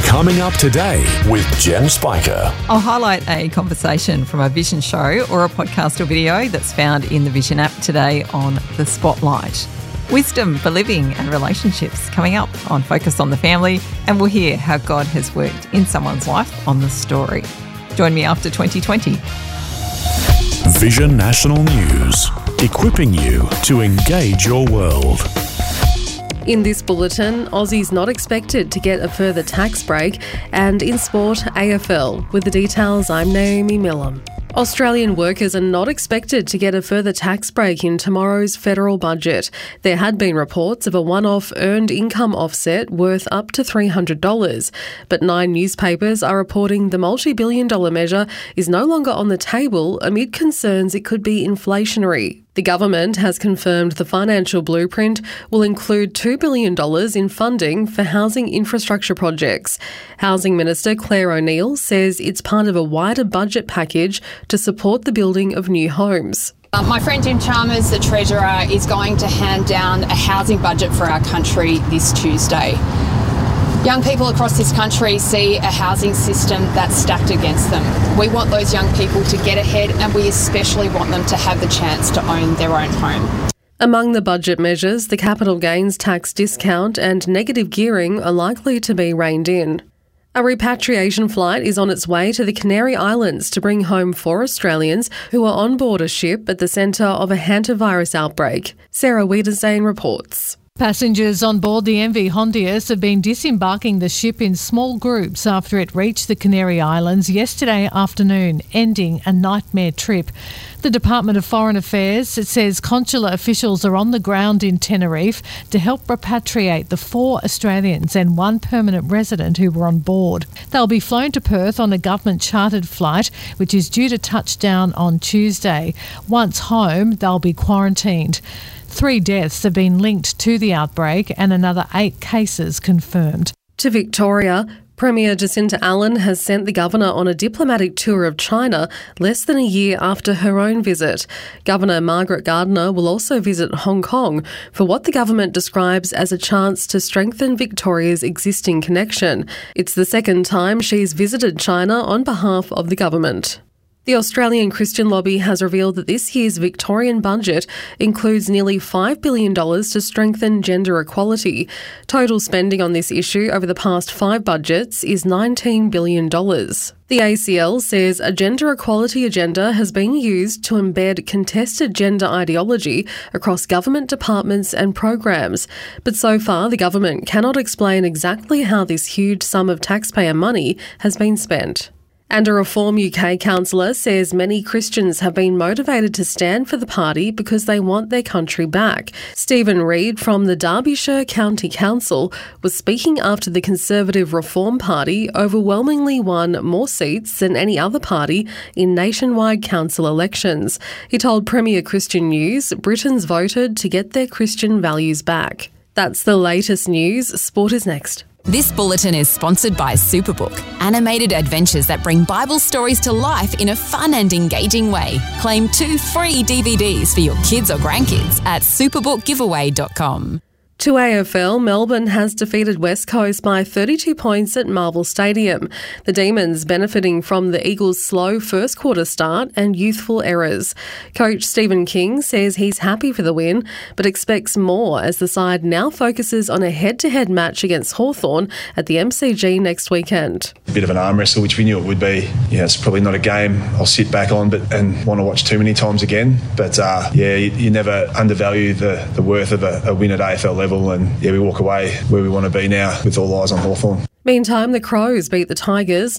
Coming up today with Jen Spiker. I'll highlight a conversation from a Vision show or a podcast or video that's found in the Vision app today on The Spotlight. Wisdom for living and relationships coming up on Focus on the Family, and we'll hear how God has worked in someone's life on The Story. Join me after 2020. Vision National News, equipping you to engage your world. In this bulletin, Aussies not expected to get a further tax break, and in sport, AFL. With the details, I'm Naomi Millam. Australian workers are not expected to get a further tax break in tomorrow's federal budget. There had been reports of a one-off earned income offset worth up to $300, but 9 newspapers are reporting the multi-billion-dollar measure is no longer on the table amid concerns it could be inflationary. The government has confirmed the financial blueprint will include $2 billion in funding for housing infrastructure projects. Housing Minister Claire O'Neil says it's part of a wider budget package to support the building of new homes. My friend Jim Chalmers, the Treasurer, is going to hand down a housing budget for our country this Tuesday. Young people across this country see a housing system that's stacked against them. We want those young people to get ahead, and we especially want them to have the chance to own their own home. Among the budget measures, the capital gains tax discount and negative gearing are likely to be reined in. A repatriation flight is on its way to the Canary Islands to bring home 4 Australians who are on board a ship at the centre of a hantavirus outbreak. Sarah Wiedersdane reports. Passengers on board the MV Hondius have been disembarking the ship in small groups after it reached the Canary Islands yesterday afternoon, ending a nightmare trip. The Department of Foreign Affairs says consular officials are on the ground in Tenerife to help repatriate the 4 Australians and 1 permanent resident who were on board. They'll be flown to Perth on a government-chartered flight, which is due to touch down on Tuesday. Once home, they'll be quarantined. 3 deaths have been linked to the outbreak and another 8 cases confirmed. To Victoria, Premier Jacinta Allen has sent the Governor on a diplomatic tour of China less than a year after her own visit. Governor Margaret Gardner will also visit Hong Kong for what the government describes as a chance to strengthen Victoria's existing connection. It's the second time she's visited China on behalf of the government. The Australian Christian Lobby has revealed that this year's Victorian budget includes nearly $5 billion to strengthen gender equality. Total spending on this issue over the past 5 budgets is $19 billion. The ACL says a gender equality agenda has been used to embed contested gender ideology across government departments and programs. But so far, the government cannot explain exactly how this huge sum of taxpayer money has been spent. And a Reform UK councillor says many Christians have been motivated to stand for the party because they want their country back. Stephen Reid from the Derbyshire County Council was speaking after the Conservative Reform Party overwhelmingly won more seats than any other party in nationwide council elections. He told Premier Christian News Britons voted to get their Christian values back. That's the latest news. Sport is next. This bulletin is sponsored by Superbook, animated adventures that bring Bible stories to life in a fun and engaging way. Claim 2 free DVDs for your kids or grandkids at superbookgiveaway.com. To AFL, Melbourne has defeated West Coast by 32 points at Marvel Stadium. The Demons benefiting from the Eagles' slow first quarter start and youthful errors. Coach Stephen King says he's happy for the win, but expects more as the side now focuses on a head-to-head match against Hawthorn at the MCG next weekend. A bit of an arm wrestle, which we knew it would be. Yeah, it's probably not a game I'll sit back on and want to watch too many times again. But you never undervalue the worth of a win at AFL level. And we walk away where we want to be now with all eyes on Hawthorn. Meantime, the Crows beat the Tigers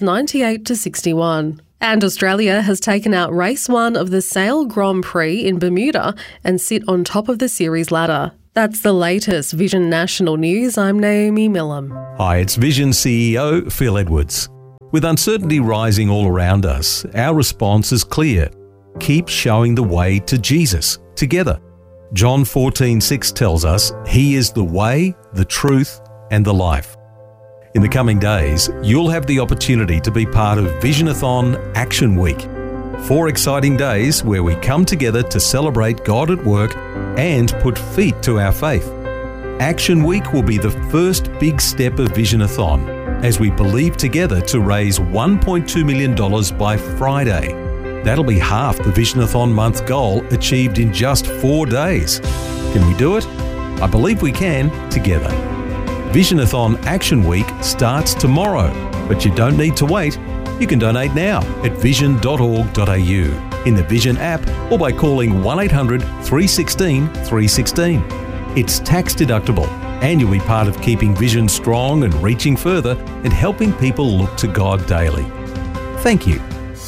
98-61. And Australia has taken out race 1 of the Sail Grand Prix in Bermuda and sit on top of the series ladder. That's the latest Vision National News. I'm Naomi Millam. Hi, it's Vision CEO Phil Edwards. With uncertainty rising all around us, our response is clear. Keep showing the way to Jesus together. John 14:6 tells us He is the way, the truth, and the life. In the coming days, you'll have the opportunity to be part of Visionathon Action Week. 4 exciting days where we come together to celebrate God at work and put feet to our faith. Action Week will be the first big step of Visionathon. as we believe together to raise $1.2 million by Friday. That'll be half the Visionathon month goal achieved in just 4 days. Can we do it? I believe we can together. Visionathon Action Week starts tomorrow, but you don't need to wait. You can donate now at vision.org.au, in the Vision app, or by calling 1800 316 316. It's tax deductible, and you'll be part of keeping Vision strong and reaching further and helping people look to God daily. Thank you.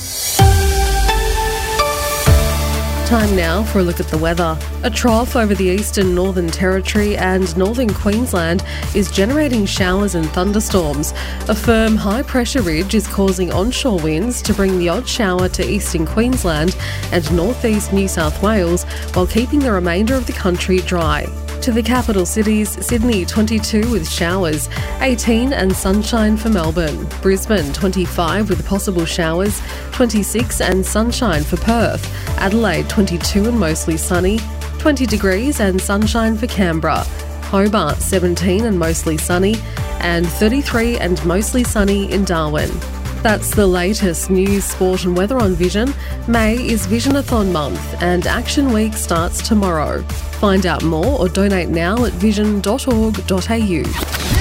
Time now for a look at the weather. A trough over the eastern Northern Territory and northern Queensland is generating showers and thunderstorms. A firm high-pressure ridge is causing onshore winds to bring the odd shower to eastern Queensland and northeast New South Wales, while keeping the remainder of the country dry. To the capital cities, Sydney 22 with showers, 18 and sunshine for Melbourne, Brisbane 25 with possible showers, 26 and sunshine for Perth, Adelaide 22 and mostly sunny, 20 degrees and sunshine for Canberra, Hobart 17 and mostly sunny, and 33 and mostly sunny in Darwin. That's the latest news, sport and weather on Vision. May is Visionathon month and Action Week starts tomorrow. Find out more or donate now at vision.org.au.